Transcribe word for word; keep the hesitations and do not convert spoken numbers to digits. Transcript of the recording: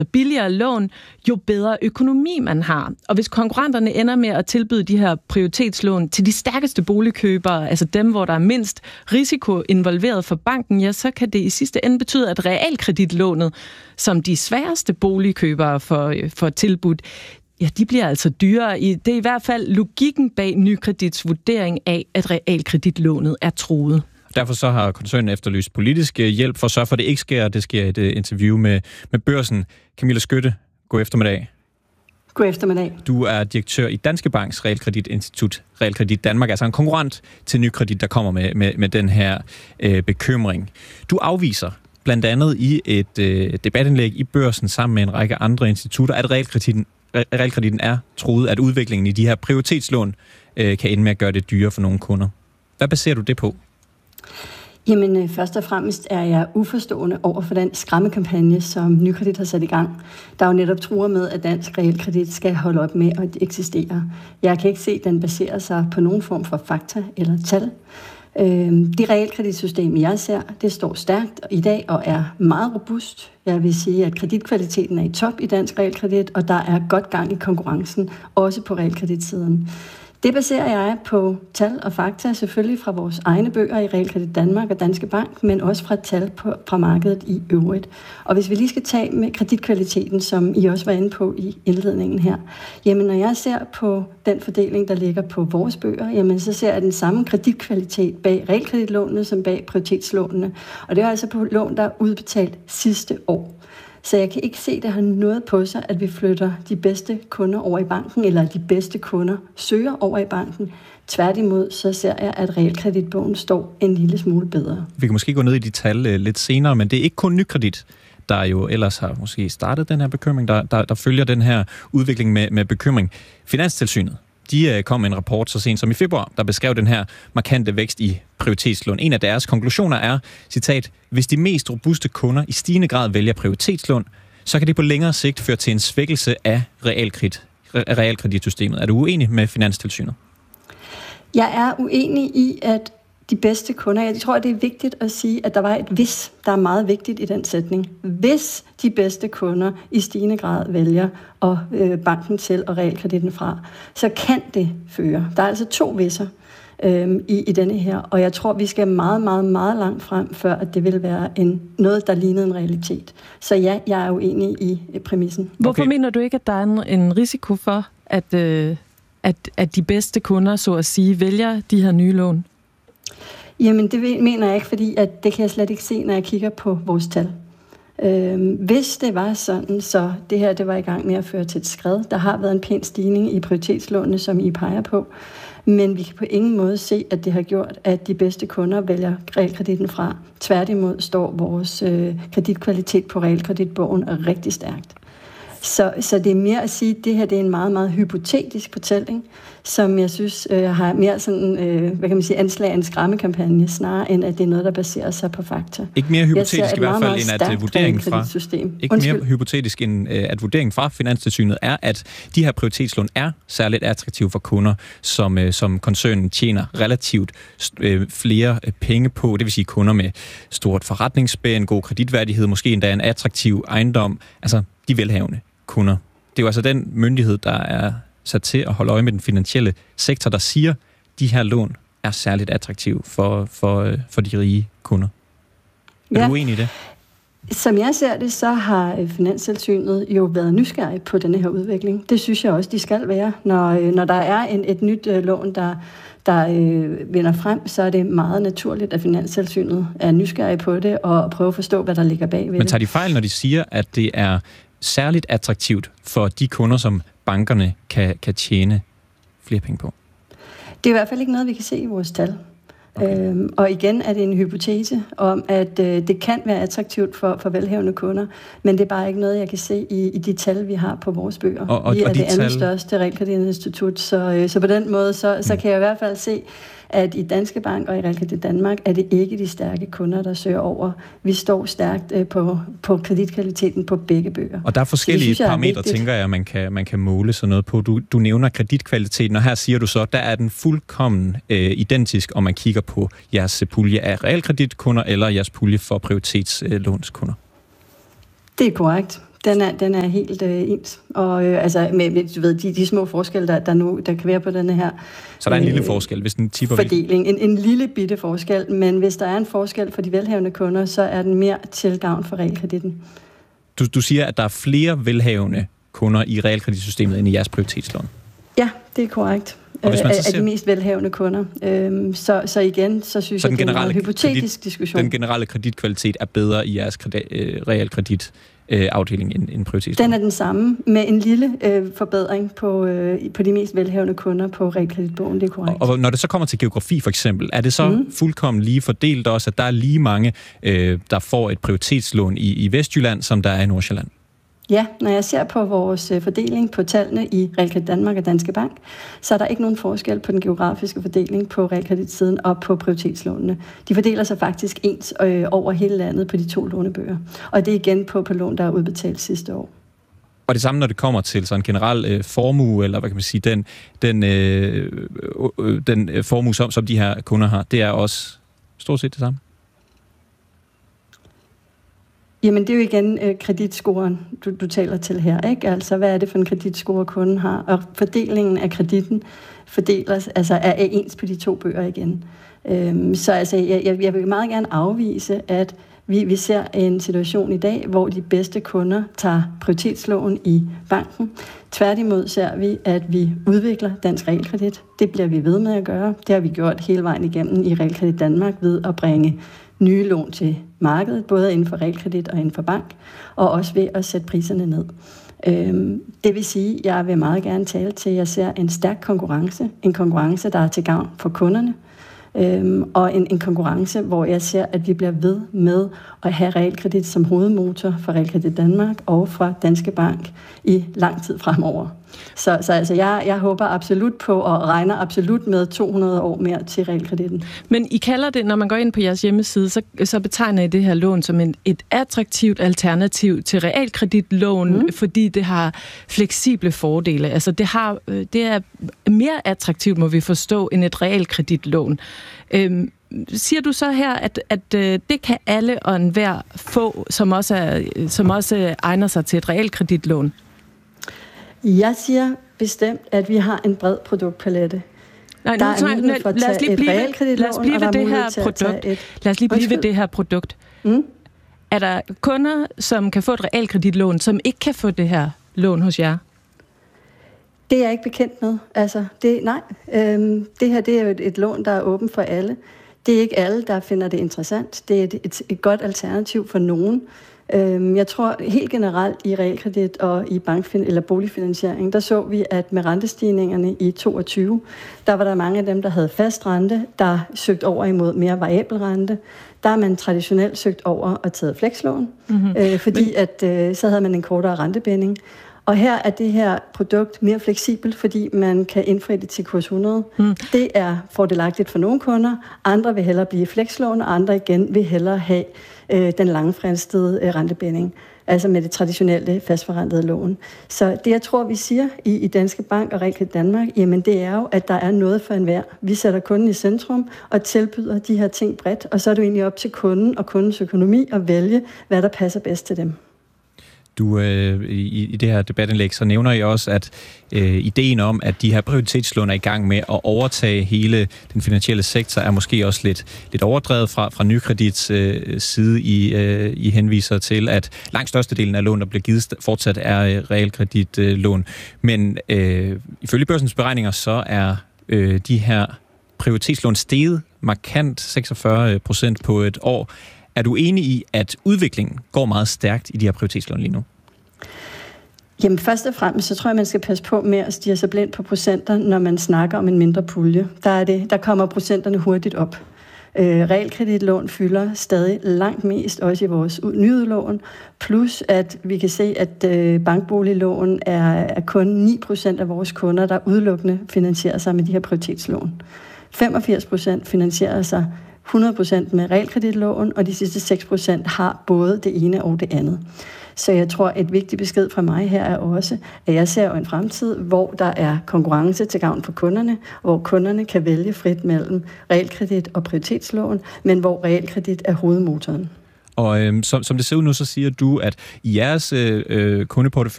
billigere lån, jo bedre økonomi man har. Og hvis konkurrenterne ender med at tilbyde de her prioritetslån til de stærkeste boligkøbere, altså dem, hvor der er mindst risiko involveret for banken, ja, så kan det i sidste ende betyde, at realkreditlånet, som de sværeste boligkøbere får, får tilbudt, ja, de bliver altså dyrere. Det er i hvert fald logikken bag Nykredits vurdering af, at realkreditlånet er truet. Derfor så har koncernen efterlyst politisk hjælp for at sørge for, at det ikke sker. Det sker i et interview med, med Børsen. Camilla Skytte, god eftermiddag. God eftermiddag. Du er direktør i Danske Banks realkreditinstitut, Realkredit Danmark, altså en konkurrent til Nykredit, der kommer med, med, med den her øh, bekymring. Du afviser blandt andet i et øh, debatindlæg i Børsen sammen med en række andre institutter, at realkreditten, realkreditten er truet, at udviklingen i de her prioritetslån øh, kan ende med at gøre det dyrere for nogle kunder. Hvad baserer du det på? Jamen, først og fremmest er jeg uforstående over for den skræmmekampagne, som Nykredit har sat i gang. Der er jo netop truer med, at dansk realkredit skal holde op med at eksistere. Jeg kan ikke se, at den baserer sig på nogen form for fakta eller tal. Det realkreditsystem, jeg ser, det står stærkt i dag og er meget robust. Jeg vil sige, at kreditkvaliteten er i top i dansk realkredit, og der er godt gang i konkurrencen, også på realkreditsiden. Det baserer jeg på tal og fakta, selvfølgelig fra vores egne bøger i Realkredit Danmark og Danske Bank, men også fra tal på, fra markedet i øvrigt. Og hvis vi lige skal tage med kreditkvaliteten, som I også var inde på i indledningen her, jamen når jeg ser på den fordeling, der ligger på vores bøger, jamen så ser jeg den samme kreditkvalitet bag realkreditlånene som bag prioritetslånene. Og det er altså på lån, der er udbetalt sidste år. Så jeg kan ikke se, at det har noget på sig, at vi flytter de bedste kunder over i banken, eller at de bedste kunder søger over i banken. Tværtimod, så ser jeg, at realkreditbogen står en lille smule bedre. Vi kan måske gå ned i de tal uh, lidt senere, men det er ikke kun Nykredit, der jo ellers har måske startet den her bekymring, der, der, der følger den her udvikling med, med bekymring. Finanstilsynet, de kom med en rapport så sent som i februar, der beskrev den her markante vækst i prioritetslån. En af deres konklusioner er, citat, hvis de mest robuste kunder i stigende grad vælger prioritetslån, så kan det på længere sigt føre til en svækkelse af realkredit, realkreditsystemet. Er du uenig med Finanstilsynet? Jeg er uenig i, at de bedste kunder, jeg tror, det er vigtigt at sige, at der var et hvis, der er meget vigtigt i den sætning. Hvis de bedste kunder i stigende grad vælger at øh, banken til og realkreditten fra, så kan det føre. Der er altså to hvis'er øh, i, i denne her, og jeg tror, vi skal meget, meget, meget langt frem, før at det vil være en, noget, der lignede en realitet. Så ja, jeg er uenig i præmissen. Hvorfor okay. mener du ikke, at der er en, en risiko for, at, øh, at, at de bedste kunder, så at sige, vælger de her nye lån? Jamen, det mener jeg ikke, fordi at det kan jeg slet ikke se, når jeg kigger på vores tal. Øhm, hvis det var sådan, så det her det var i gang med at føre til et skred. Der har været en pæn stigning i prioritetslånene, som I peger på. Men vi kan på ingen måde se, at det har gjort, at de bedste kunder vælger realkreditten fra. Tværtimod står vores øh, kreditkvalitet på realkreditbogen rigtig stærkt. Så, så det er mere at sige, at det her det er en meget, meget hypotetisk fortælling, som jeg synes øh, har mere sådan, øh, hvad kan man sige, anslag af en skræmmekampagne, snarere end at det er noget, der baserer sig på fakta. Ikke mere hypotetisk i hvert fald, end at vurderingen fra, ikke Undskyld. mere hypotetisk end at vurderingen fra Finanstilsynet er, at de her prioritetslån er særligt attraktive for kunder, som, øh, som koncernen tjener relativt øh, flere penge på, det vil sige kunder med stort forretningsspænd, god kreditværdighed, måske endda en attraktiv ejendom, altså de velhavende kunder. Det er jo altså den myndighed, der er sat til at holde øje med den finansielle sektor, der siger, at de her lån er særligt attraktive for, for, for de rige kunder. Er ja. du uenig i det? Som jeg ser det, så har Finanstilsynet jo været nysgerrig på denne her udvikling. Det synes jeg også, de skal være. Når, når der er en, et nyt øh, lån, der, der øh, vinder frem, så er det meget naturligt, at Finanstilsynet er nysgerrig på det og prøver at forstå, hvad der ligger bagved det. Men tager de fejl, når de siger, at det er særligt attraktivt for de kunder, som bankerne kan, kan tjene flere penge på? Det er i hvert fald ikke noget, vi kan se i vores tal. Okay. Øhm, og igen er det en hypotese om, at øh, det kan være attraktivt for, for velhavende kunder, men det er bare ikke noget, jeg kan se i, i de tal, vi har på vores bøger. Og, og, vi er og de det andet tal... største realkreditinstitut, så, øh, så på den måde, så, så kan jeg i hvert fald se, at i Danske Bank og i Realkredit Danmark er det ikke de stærke kunder, der søger over. Vi står stærkt øh, på, på kreditkvaliteten på begge bøger. Og der er forskellige synes, parametre, tænker jeg, man kan, man kan måle sådan noget på. Du, du nævner kreditkvaliteten, og her siger du så, der er den fuldkommen øh, identisk, om man kigger på jeres pulje af realkreditkunder eller jeres pulje for prioritetslånskunder. Det er korrekt. Den er, den er helt øh, ens. Og øh, altså, med, du ved, de, de små forskelle, der, der, nu, der kan være på denne her... Så der er en øh, lille forskel, hvis den tipper... Fordeling. En, en lille bitte forskel, men hvis der er en forskel for de velhavende kunder, så er den mere til gavn for realkreditten. Du, du siger, at der er flere velhavende kunder i realkreditsystemet end i jeres prioritetslån. Ja, det er korrekt. Af ser... de mest velhavende kunder. Øhm, så, så igen, så synes så jeg, det er en hypotetisk kredit, diskussion. Den generelle kreditkvalitet er bedre i jeres kredi, øh, realkredit øh, afdeling end, end prioritetslån? Den er den samme, med en lille øh, forbedring på, øh, på de mest velhavende kunder på realkreditbogen, det er korrekt. Og, og når det så kommer til geografi for eksempel, er det så mm. fuldkommen lige fordelt også, at der er lige mange, øh, der får et prioritetslån i, i Vestjylland, som der er i Nordsjælland? Ja, når jeg ser på vores fordeling på tallene i Realkredit Danmark og Danske Bank, så er der ikke nogen forskel på den geografiske fordeling på realkreditsiden og på prioritetslånene. De fordeler sig faktisk ens øh, over hele landet på de to lånebøger. Og det er igen på, på lån, der er udbetalt sidste år. Og det samme, når det kommer til sådan en generel øh, formue, eller hvad kan man sige, den, den, øh, øh, den øh, formue, som, som de her kunder har, det er også stort set det samme? Jamen, det er jo igen øh, kreditscoren, du, du taler til her, ikke? Altså, hvad er det for en kreditscore, kunden har? Og fordelingen af kreditten fordeler, altså, er ens på de to bøger igen. Øhm, så altså, jeg, jeg vil meget gerne afvise, at vi, vi ser en situation i dag, hvor de bedste kunder tager prioritetslån i banken. Tværtimod ser vi, at vi udvikler dansk realkredit. Det bliver vi ved med at gøre. Det har vi gjort hele vejen igennem i Realkredit Danmark ved at bringe nye lån til markedet, både inden for realkredit og inden for bank, og også ved at sætte priserne ned. Øhm, det vil sige, at jeg vil meget gerne tale til, at jeg ser en stærk konkurrence, en konkurrence, der er til gavn for kunderne, øhm, og en, en konkurrence, hvor jeg ser, at vi bliver ved med at have realkredit som hovedmotor for Realkredit Danmark og fra Danske Bank i lang tid fremover. Så, så altså, jeg, jeg håber absolut på og regner absolut med to hundrede år mere til realkreditten. Men I kalder det, når man går ind på jeres hjemmeside, så, så betegner I det her lån som en, et attraktivt alternativ til realkreditlån, mm. fordi det har fleksible fordele. Altså det, har, det er mere attraktivt, må vi forstå, end et realkreditlån. Øhm, siger du så her, at, at det kan alle og enhver få, som også, er, som også egner sig til et realkreditlån? Jeg siger bestemt, at vi har en bred produktpalette. Nej, nu, så, lad, lad os lige blive, lad os blive ved det her produkt. Et... Lad os lige blive ved det her produkt. Mm? Er der kunder, som kan få et realkreditlån, som ikke kan få det her lån hos jer? Det er jeg ikke bekendt med. Altså, det, nej, øhm, det her det er jo et, et lån, der er åbent for alle. Det er ikke alle, der finder det interessant. Det er et, et, et godt alternativ for nogen. Jeg tror helt generelt i realkredit og i bankfin- eller boligfinansiering, der så vi, at med rentestigningerne i toogtyve, der var der mange af dem, der havde fast rente, der søgte over imod mere variabel rente. Der har man traditionelt søgt over og taget flekslån, mm-hmm. øh, fordi at, øh, så havde man en kortere rentebinding. Og her er det her produkt mere fleksibelt, fordi man kan indfri det til kurs hundrede. Mm. Det er fordelagtigt for nogle kunder. Andre vil hellere blive flekslån, og andre igen vil hellere have øh, den langfristede øh, rentebinding. Altså med det traditionelle fastforrentede lån. Så det, jeg tror, vi siger i, i Danske Bank og Realkredit Danmark, jamen det er jo, at der er noget for enhver. Vi sætter kunden i centrum og tilbyder de her ting bredt, og så er det egentlig op til kunden og kundens økonomi at vælge, hvad der passer bedst til dem. Du, øh, i, i det her debatindlæg, så nævner I også, at øh, ideen om, at de her prioritetslån er i gang med at overtage hele den finansielle sektor, er måske også lidt, lidt overdrevet fra, fra Nykredits øh, side. I, øh, I henviser til, at langt størstedelen af lån, der bliver givet, fortsat er øh, realkreditlån. Øh, Men øh, ifølge børsens beregninger, så er øh, de her prioritetslån steget markant seksogfyrre procent på et år. Er du enig i, at udviklingen går meget stærkt i de her prioritetslån lige nu? Jamen først og fremmest, så tror jeg, man skal passe på med at stirre sig blind på procenter, når man snakker om en mindre pulje. Der, er det, der kommer procenterne hurtigt op. Øh, realkreditlån fylder stadig langt mest, også i vores nyudlån. Plus at vi kan se, at øh, bankboliglån er, er kun ni procent af vores kunder, der udelukkende finansierer sig med de her prioritetslån. femogfirs procent finansierer sig hundrede procent med realkreditlån, og de sidste seks procent har både det ene og det andet. Så jeg tror, et vigtigt besked fra mig her er også, at jeg ser en fremtid, hvor der er konkurrence til gavn for kunderne, hvor kunderne kan vælge frit mellem realkredit og prioritetslån, men hvor realkredit er hovedmotoren. Og øh, som, som det ser ud nu, så siger du, at i jeres øh, kundeportefølje